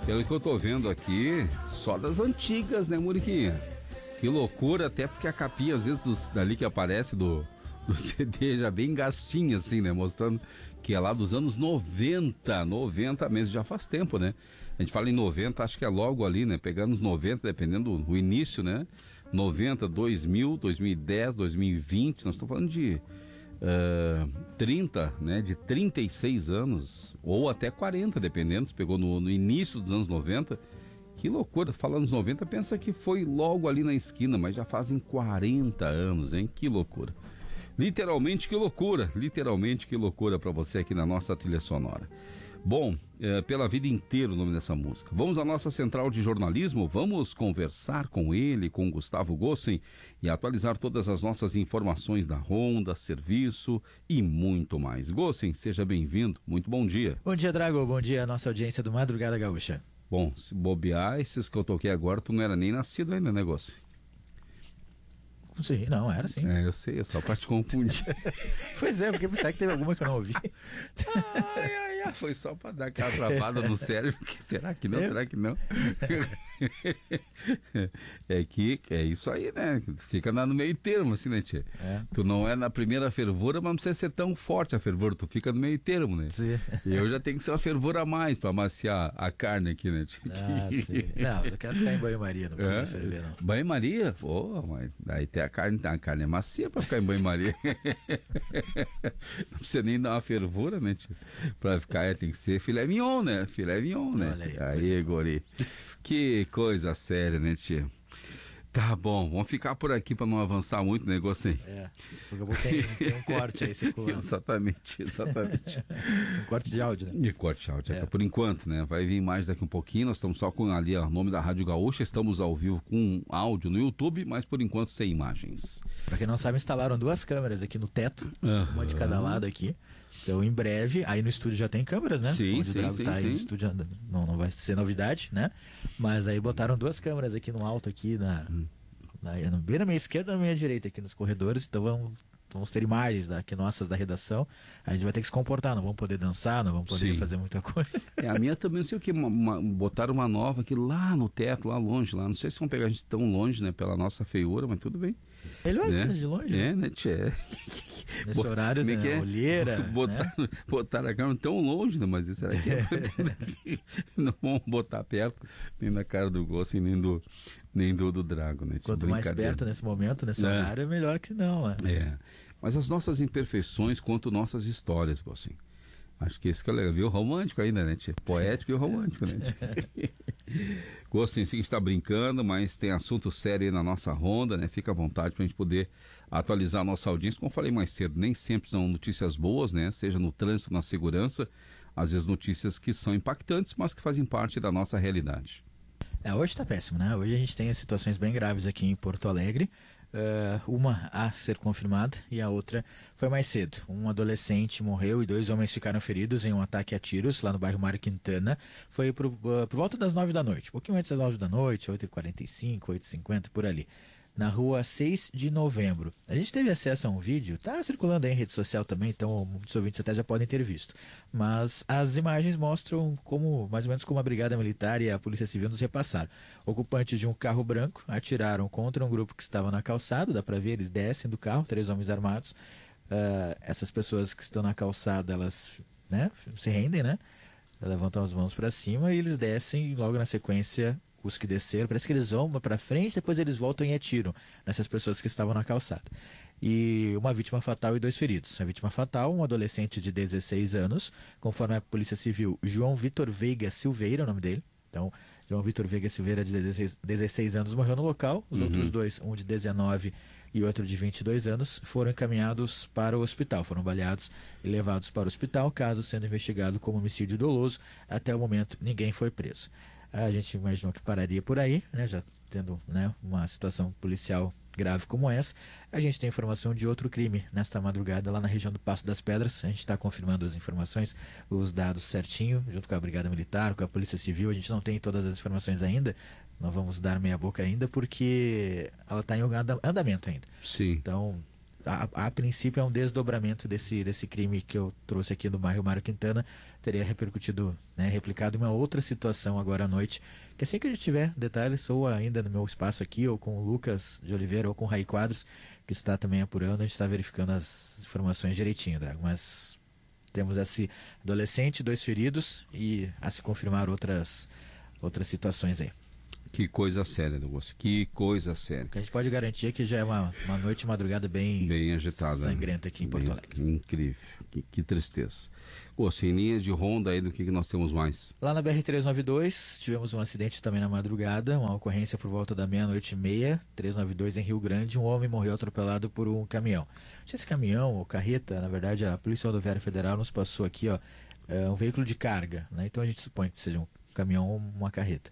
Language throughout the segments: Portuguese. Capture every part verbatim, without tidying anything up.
Pelo que eu tô vendo aqui, só das antigas, né, Muriquinha? Que loucura, até porque a capinha, às vezes, dos, dali que aparece do, do C D já bem gastinha, assim, né? Mostrando que é lá dos anos noventa, noventa mesmo, já faz tempo, né? A gente fala em noventa, acho que é logo ali, né? Pegando os noventa, dependendo do início, né? noventa, dois mil, dois mil e dez, dois mil e vinte, nós estamos falando de uh, trinta, né? De trinta e seis anos, ou até quarenta, dependendo, se pegou no, no início dos anos noventa. Que loucura, falando nos noventa, pensa que foi logo ali na esquina, mas já fazem quarenta anos, hein? Que loucura. Literalmente que loucura, literalmente que loucura para você aqui na nossa trilha sonora. Bom, é, pela vida inteira o nome dessa música. Vamos à nossa central de jornalismo, vamos conversar com ele, com Gustavo Gossen, e atualizar todas as nossas informações da Ronda, serviço e muito mais. Gossen, seja bem-vindo, muito bom dia. Bom dia, Drago, bom dia à nossa audiência do Madrugada Gaúcha. Bom, se bobear, esses que eu toquei agora, tu não era nem nascido ainda, né, Gossen? Sim, não, era sim. É, eu sei, é só pra te confundir. Pois é, porque será que teve alguma que eu não ouvi? Ai, ai, ai, foi só pra dar aquela travada no cérebro. Será que não? É. Será que não? É que é isso aí, né? Fica no meio termo, assim, né, tia? É. Tu não é na primeira fervura, mas não precisa ser tão forte a fervura, tu fica no meio termo, né? Sim. E eu já tenho que ser uma fervura a mais pra amaciar a carne aqui, né, tia? Ah, sim. Não, eu quero ficar em banho-maria, não precisa é. ferver, não. Banho-maria? Pô, mas daí tem a carne, a carne é macia pra ficar em banho-maria. Não precisa nem dar uma fervura, né, tio? Pra ficar, é, tem que ser filé mignon, né? Filé mignon, né? Olha aí, aí é. Guri. Que coisa séria, né, tio? Tá bom, vamos ficar por aqui para não avançar muito o negócio aí. É, porque eu vou ter, tem um corte aí circulando. Exatamente, exatamente. Um corte de áudio, né? E corte de áudio, é. Por enquanto, né? Vai vir mais daqui um pouquinho, nós estamos só com ali o nome da Rádio Gaúcha, estamos ao vivo com áudio no YouTube, mas por enquanto sem imagens. Para quem não sabe, instalaram duas câmeras aqui no teto, uhum. Uma de cada lado aqui. Então, em breve, aí no estúdio já tem câmeras, né? Sim, Onde sim, o Drago sim, tá aí sim. no estúdio, não, não vai ser novidade, né? Mas aí botaram duas câmeras aqui no alto, aqui na, hum. na, na, bem na minha esquerda e na minha direita, aqui nos corredores. Então vamos, vamos ter imagens daqui nossas da redação. A gente vai ter que se comportar, não vamos poder dançar, não vamos poder sim. fazer muita coisa. É, a minha também, não sei o que, uma, uma, botaram uma nova aqui lá no teto, lá longe, lá. Não sei se vão pegar a gente tão longe, né? Pela nossa feiura, mas tudo bem. Melhor né? que seja de longe. É, né, tchê? Nesse horário da é? olheira. Botar, né? Botar a câmera tão longe, né? Mas isso aqui é... não vamos botar perto nem na cara do Gossen, nem do, nem do, do Drago, né? Quanto mais perto nesse momento, nesse é. horário, é melhor que não, né? É. Mas as nossas imperfeições contam nossas histórias, Gossen. Acho que esse que é legal, viu? Romântico ainda, né, tia? Poético e romântico, né, tia? Gosten, sim, que está brincando, mas tem assunto sério aí na nossa ronda, né? Fica à vontade para a gente poder atualizar a nossa audiência. Como eu falei mais cedo, nem sempre são notícias boas, né? Seja no trânsito, na segurança, às vezes notícias que são impactantes, mas que fazem parte da nossa realidade. É, hoje está péssimo, né? Hoje a gente tem situações bem graves aqui em Porto Alegre. Uh, uma a ser confirmada e a outra foi mais cedo. Um adolescente morreu e dois homens ficaram feridos em um ataque a tiros lá no bairro Mário Quintana. Foi por, uh, por volta das nove da noite, um pouquinho antes das nove da noite, oito e quarenta e cinco, oito e cinquenta, por ali, na rua seis de novembro. A gente teve acesso a um vídeo, tá circulando aí em rede social também, então muitos ouvintes até já podem ter visto. Mas as imagens mostram como, mais ou menos como a Brigada Militar e a Polícia Civil nos repassaram. Ocupantes de um carro branco atiraram contra um grupo que estava na calçada, dá pra ver, eles descem do carro, três homens armados. Uh, essas pessoas que estão na calçada, elas, né, se rendem, né? Levantam as mãos para cima e eles descem e logo na sequência... Os que desceram, parece que eles vão para frente, depois eles voltam e atiram nessas pessoas que estavam na calçada. E uma vítima fatal e dois feridos. A vítima fatal, um adolescente de dezesseis anos, conforme a Polícia Civil, João Vitor Veiga Silveira, é o nome dele. Então, João Vitor Veiga Silveira, de dezesseis, dezesseis anos, morreu no local. Os uhum. outros dois, um de dezenove e outro de vinte e dois anos, foram encaminhados para o hospital. Foram baleados e levados para o hospital, caso sendo investigado como homicídio doloso. Até o momento, ninguém foi preso. A gente imaginou que pararia por aí, né, já tendo, né, uma situação policial grave como essa. A gente tem informação de outro crime nesta madrugada lá na região do Passo das Pedras. A gente está confirmando as informações, os dados certinho, junto com a Brigada Militar, com a Polícia Civil. A gente não tem todas as informações ainda, não vamos dar meia boca ainda, porque ela está em andamento ainda. Sim. Então, a, a princípio é um desdobramento desse, desse crime que eu trouxe aqui do bairro Mário Quintana, teria repercutido, né, replicado em uma outra situação agora à noite, que assim que a gente tiver detalhes, ou ainda no meu espaço aqui, ou com o Lucas de Oliveira, ou com o Raí Quadros, que está também apurando, a gente está verificando as informações direitinho, Drago, mas temos esse adolescente, dois feridos e a se confirmar outras, outras situações aí. Que coisa séria, Douglas. Que coisa séria. O que a gente pode garantir é que já é uma, uma noite e madrugada bem, bem agitada, sangrenta aqui em Porto bem, Alegre. Incrível. Que, que tristeza. Pô, sem linha de ronda aí, do que, que nós temos mais? Lá na B R trezentos e noventa e dois, tivemos um acidente também na madrugada, uma ocorrência por volta da meia-noite e meia, trezentos e noventa e dois em Rio Grande, um homem morreu atropelado por um caminhão. Esse caminhão, ou carreta, na verdade, a Polícia Rodoviária Federal nos passou aqui, ó, é um veículo de carga, né? Então a gente supõe que seja um caminhão ou uma carreta.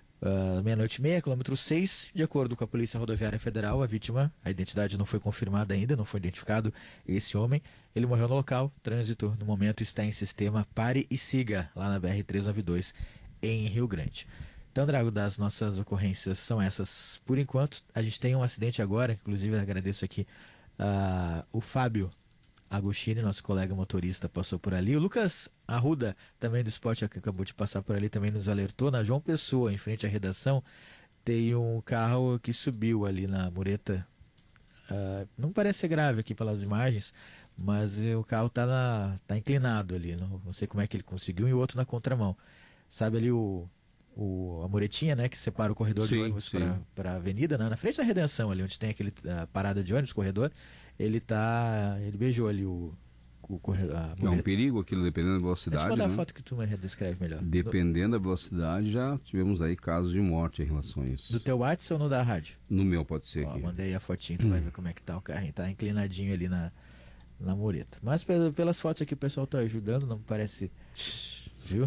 Uh, meia-noite e meia, quilômetro seis, de acordo com a Polícia Rodoviária Federal, a vítima, a identidade não foi confirmada ainda, não foi identificado esse homem, ele morreu no local, trânsito no momento está em sistema pare e siga, lá na B R trezentos e noventa e dois, em Rio Grande. Então, Drago, das nossas ocorrências são essas por enquanto. A gente tem um acidente agora, inclusive agradeço aqui uh, o Fábio Agostini, nosso colega motorista, passou por ali. O Lucas Arruda, também do esporte, que acabou de passar por ali, também nos alertou. Na João Pessoa, em frente à redação, tem um carro que subiu ali na mureta. Uh, não parece ser grave aqui pelas imagens, mas o carro está tá inclinado ali. Não, não sei como é que ele conseguiu. E o outro na contramão. Sabe ali o, o, a muretinha, né, que separa o corredor sim, de ônibus para a avenida, né, na frente da redenção, ali onde tem aquele a parada de ônibus, corredor. Ele tá. Ele beijou ali o, o corredor. É um perigo aquilo, dependendo da velocidade. Deixa eu mandar né? a foto que tu me descreve melhor. Dependendo da velocidade, já tivemos aí casos de morte em relação a isso. Do teu WhatsApp ou no da rádio? No meu, pode ser. Ó, aqui. Mandei a fotinha, tu hum. vai ver como é que tá o carrinho. Tá inclinadinho ali na, na mureta. Mas pelas fotos aqui o pessoal tá ajudando, não parece. Viu?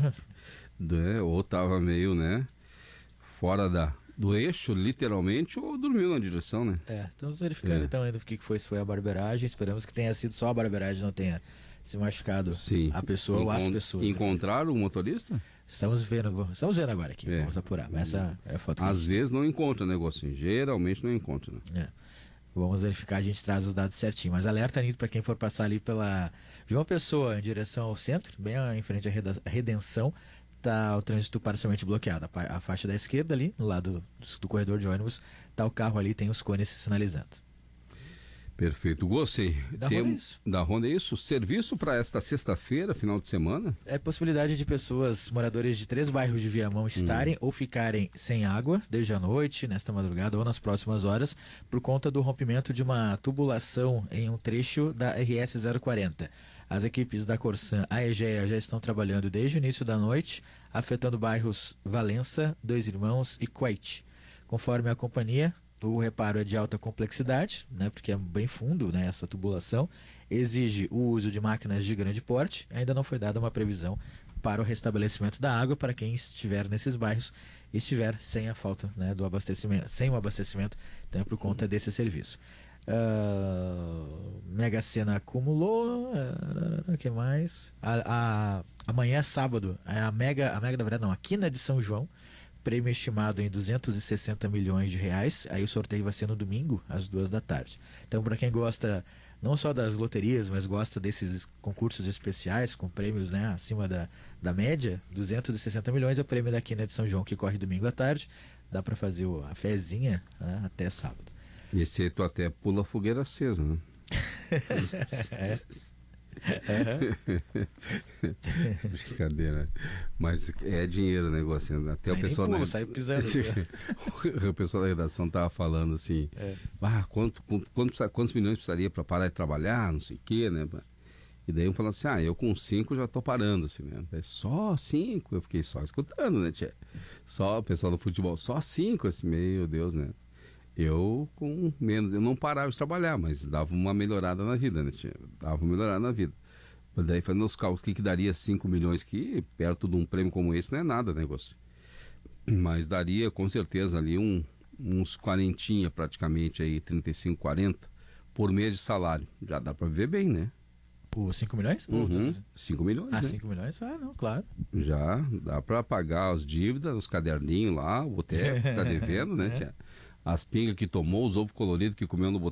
É, ou tava meio, né? Fora da. Do eixo, literalmente, ou dormiu na direção, né? É, estamos verificando é. então ainda o que foi, se foi a barbeiragem. Esperamos que tenha sido só a barbeiragem, não tenha se machucado Sim. a pessoa Encont ou as pessoas. Encontraram o motorista? Estamos vendo, estamos vendo agora aqui, é. vamos apurar. Essa é a foto. Às vezes não encontra negocinho, geralmente não encontra. Né? É. Vamos verificar, a gente traz os dados certinho. Mas alerta nido para quem for passar ali pela João Pessoa em direção ao centro, bem em frente à Redenção. Está o trânsito parcialmente bloqueado. A faixa da esquerda ali, no lado do, do corredor de ônibus, está o carro ali, tem os cones se sinalizando. Perfeito. Gostei. Da Tem, Ronda é isso. Da Ronda é isso. Serviço para esta sexta-feira, final de semana? É possibilidade de pessoas, moradores de três bairros de Viamão, estarem hum. ou ficarem sem água desde a noite, nesta madrugada ou nas próximas horas, por conta do rompimento de uma tubulação em um trecho da R S zero quarenta. As equipes da Corsan, a Egea, já estão trabalhando desde o início da noite, afetando bairros Valença, Dois Irmãos e Coite. Conforme a companhia, o reparo é de alta complexidade, né, porque é bem fundo, né, essa tubulação, exige o uso de máquinas de grande porte. Ainda não foi dada uma previsão para o restabelecimento da água para quem estiver nesses bairros e estiver sem a falta, né, do abastecimento, sem o abastecimento, então é por conta desse serviço. Uh, Mega Sena acumulou. O uh, que mais? A, a, amanhã, sábado, a Mega, a Mega, na verdade, não, a Quina de São João, prêmio estimado em duzentos e sessenta milhões de reais. Aí o sorteio vai ser no domingo, às duas da tarde. Então, para quem gosta não só das loterias, mas gosta desses concursos especiais com prêmios, né, acima da, da média, duzentos e sessenta milhões é o prêmio da Quina de São João, que corre domingo à tarde. Dá para fazer a fezinha, né, até sábado. E esse aí tu até pula a fogueira acesa, né? Brincadeira. Mas é dinheiro o negócio. Até Aí o pessoal pula, da... sai pisando. Assim. O pessoal da redação tava falando assim, é. ah, quanto, quantos, quantos milhões precisaria para parar de trabalhar, não sei o quê, né? E daí um falando assim, ah, eu com cinco já tô parando, assim, né? Só cinco? Eu fiquei só escutando, né, tia? Só o pessoal do futebol, só cinco, assim, meu Deus, né? Eu com menos, eu não parava de trabalhar, mas dava uma melhorada na vida, né? Dava uma melhorada na vida. Mas daí fazendo os cálculos, o que, que daria cinco milhões, que perto de um prêmio como esse não é nada, negócio. Mas daria com certeza ali um, uns quarentinha praticamente aí, trinta e cinco, quarenta por mês de salário. Já dá para viver bem, né? Por cinco milhões? Uhum, cinco milhões. Ah, né? cinco milhões? Ah, não, claro. Já dá para pagar as dívidas, os caderninhos lá, o boteco que tá devendo, né, tia? As pingas que tomou, os ovos coloridos que comeu no boteco.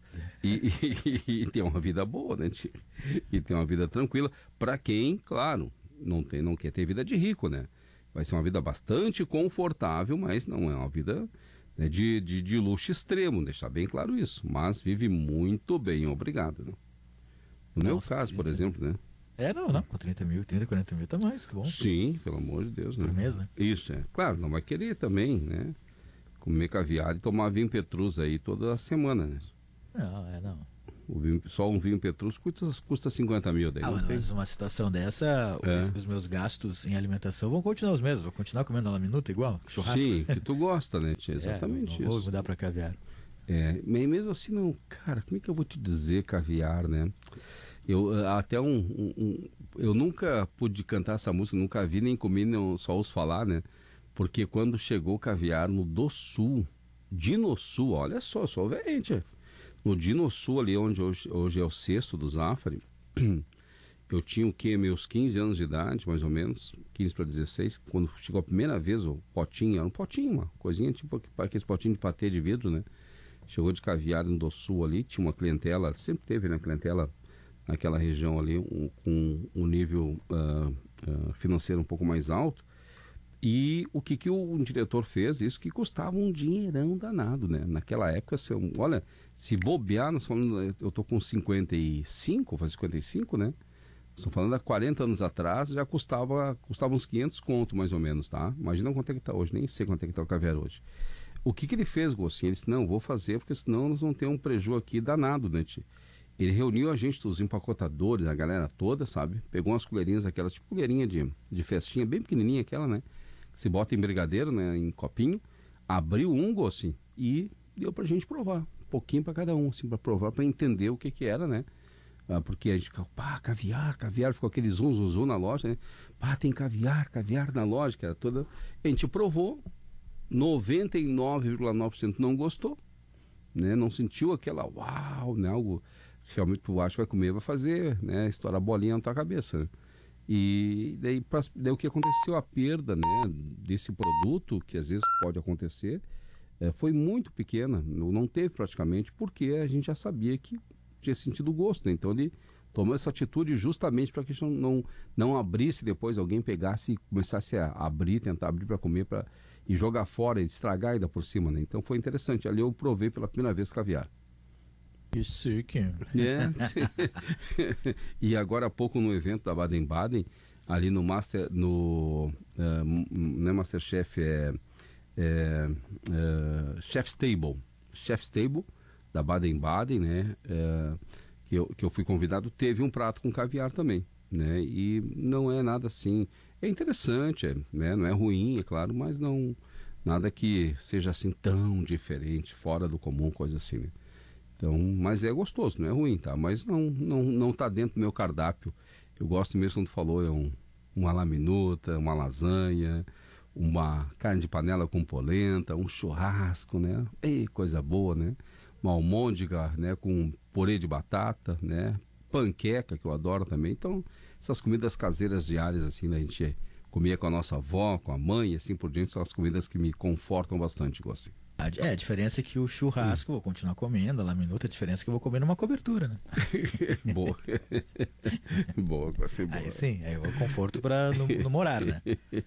E, e, e tem uma vida boa, né, tio? E tem uma vida tranquila. Para quem, claro, não, tem, não quer ter vida de rico, né? Vai ser uma vida bastante confortável, mas não é uma vida, né, de, de, de luxo extremo, deixar bem claro isso. Mas vive muito bem, obrigado. Né? No meu Nossa, caso, por trinta exemplo, né? É, não, não, com trinta mil, trinta, quarenta mil tá mais, que bom. Sim, pelo amor de Deus, né? Por mês, né? Isso, é. Claro, não vai querer também, né? Comer caviar e tomar vinho Petrus aí toda semana, né? Não, é, não. O vinho, só um vinho Petrus custa, custa cinquenta mil. Daí Ah, não mas, tem... mas uma situação dessa, É. os, os meus gastos em alimentação vão continuar os mesmos. Vou continuar comendo na minuta igual, churrasco. Sim, que tu gosta, né, tia? É, Exatamente não vou isso. mudar pra caviar. É, mas mesmo assim, não, cara, como é que eu vou te dizer caviar, né? Eu ah, até um, um- um- eu nunca pude cantar essa música, nunca vi nem comi, não, só ouço falar, né? Porque quando chegou o caviar no do Sul, Dinossul, olha só, só velho, tia. No Dinossul ali, onde hoje, hoje é o cesto do Zafari, eu tinha o quê? Meus quinze anos de idade, mais ou menos, quinze para dezesseis, quando chegou a primeira vez o potinho, era um potinho, uma coisinha tipo aqueles potinhos de patê de vidro, né? Chegou de caviar no do Sul ali, tinha uma clientela, sempre teve, né, clientela naquela região ali, um, com um nível ah, ah, financeiro um pouco mais alto. E o que, que o, um diretor fez? Isso que custava um dinheirão danado, né? Naquela época, se eu- olha, se bobear, nós falando, eu tô com cinquenta e cinco, faz cinquenta e cinco, né? Estou falando há quarenta anos atrás, já custava, custava uns quinhentos conto, mais ou menos, tá? Imagina quanto é que tá hoje, nem sei quanto é que tá o caviar hoje. O que que ele fez, Gostinho? Ele disse, não, vou fazer, porque senão nós vamos ter um preju aqui danado, né, tio? Ele reuniu a gente, os empacotadores, a galera toda, sabe? Pegou umas colherinhas, aquelas tipo colherinha de, de festinha, bem pequenininha aquela, né? Que se bota em brigadeiro, né? Em copinho. Abriu um, Gostinho, e deu pra gente provar. Um pouquinho pra cada um, assim, pra provar, pra entender o que que era, né? Ah, porque a gente ficava, pá, caviar, caviar, ficou aquele zum, zum, zum na loja, né? Pá, tem caviar, caviar na loja, que era toda... A gente provou, noventa e nove vírgula nove por cento não gostou, né? Não sentiu aquela, uau, né? Algo que realmente tu acha que vai comer, vai fazer, né? Estourar a bolinha na tua cabeça, né? E daí, pra, daí o que aconteceu, a perda, né, desse produto, que às vezes pode acontecer, eh, foi muito pequena, não, não teve praticamente, porque a gente já sabia que tinha sentido o gosto, né? Então ele tomou essa atitude justamente para que a gente não, não, não abrisse depois, alguém pegasse e começasse a abrir, tentar abrir para comer pra, e jogar fora, e estragar ainda por cima, né? Então foi interessante, ali eu provei pela primeira vez caviar. Que chique. É. E agora há pouco no evento da Baden-Baden, ali no Master, no uh, não é Masterchef, é, é uh, Chef's Table, Chef's Table da Baden-Baden, né? É, que, eu, que eu fui convidado, teve um prato com caviar também, né? E não é nada assim, é interessante, é, né? Não é ruim, é claro, mas não nada que seja assim tão diferente, fora do comum, coisa assim, né? Então, mas é gostoso, não é ruim, tá? Mas não, não, não tá dentro do meu cardápio. Eu gosto mesmo, quando tu falou, é um, uma laminuta, uma lasanha, uma carne de panela com polenta, um churrasco, né? Ei, coisa boa, né? Uma almôndega, né? Com purê de batata, né? Panqueca, que eu adoro também. Então, essas comidas caseiras diárias, assim, né? A gente comia com a nossa avó, com a mãe, assim por diante, são as comidas que me confortam bastante, gosto. É, a diferença é que o churrasco eu vou continuar comendo, a laminuta, a diferença é que eu vou comer numa cobertura, né? Boa. Boa, vai ser boa. Aí sim, aí o conforto para não, não morar, né?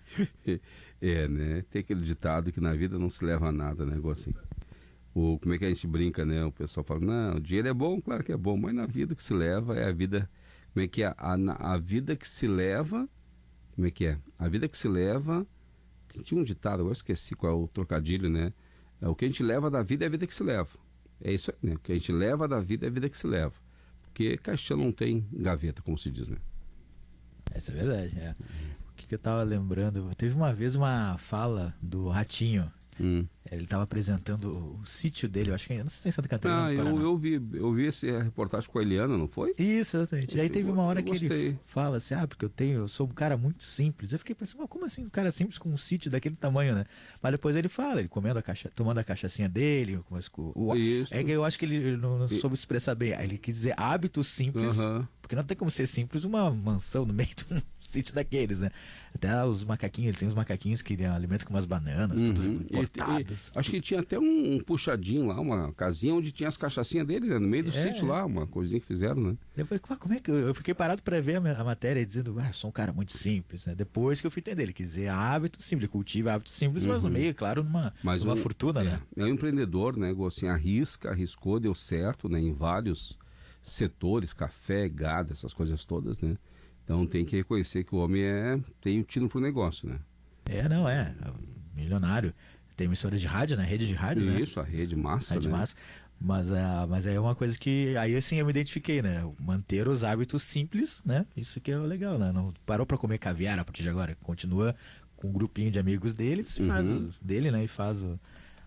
É, né? Tem aquele ditado que na vida não se leva a nada, né? Igual assim. O, como é que a gente brinca, né? O pessoal fala, não, o dinheiro é bom, claro que é bom, mas na vida que se leva é a vida... Como é que é? A, a, a vida que se leva... Como é que é? A vida que se leva... Tinha um ditado, agora eu esqueci qual é o trocadilho, né? É, o que a gente leva da vida é a vida que se leva. É isso aí, né? O que a gente leva da vida é a vida que se leva. Porque caixão não tem gaveta, como se diz, né? Essa é verdade, é. O que, que eu tava lembrando? Teve uma vez uma fala do Ratinho. Hum. Ele estava apresentando o, o sítio dele, eu acho que não sei se é em Santa Catarina. Ah, eu, eu, vi, eu vi essa reportagem com a Eliana, não foi? Isso, exatamente. E aí teve uma hora eu que gostei. ele fala assim, ah, porque eu tenho, eu sou um cara muito simples. Eu fiquei pensando, mas como assim um cara simples com um sítio daquele tamanho, né? Mas depois ele fala, ele comendo a cacha, tomando a cachaçinha dele, com as, com, o, Isso. é que eu acho que ele, ele não, não soube expressar bem. Aí ele quis dizer hábitos simples, Aham. porque não tem como ser simples uma mansão no meio de um sítio daqueles, né? Até os macaquinhos, ele tem uns macaquinhos que alimentam com umas bananas, Uhum. tudo cortadas. E, e, acho que tinha até um, um puxadinho lá, uma casinha onde tinha as cachaçinhas dele, né? No meio do É, sítio lá, uma coisinha que fizeram, né? Eu falei, como é que eu, eu fiquei parado para ver a, a matéria dizendo, ah, sou um cara muito simples, né? Depois que eu fui entender, ele quis dizer hábito simples, cultiva hábito simples, uhum. mas no meio, claro, numa, mas numa um, fortuna, é, né? É um empreendedor, né? Assim, arrisca, arriscou, deu certo, né? Em vários setores, café, gado, essas coisas todas, né? Então tem que reconhecer que o homem é, tem um tino pro negócio, né? É, não, é, milionário. Tem emissora de rádio, né? Rede de rádio, né? Isso, a rede massa, rede né? massa. Mas, uh, mas é uma coisa que, aí assim eu me identifiquei, né? Manter os hábitos simples, né? Isso que é legal, né? Não parou pra comer caviar a partir de agora. Continua com um grupinho de amigos deles, faz Uhum. o, dele, né? E faz o,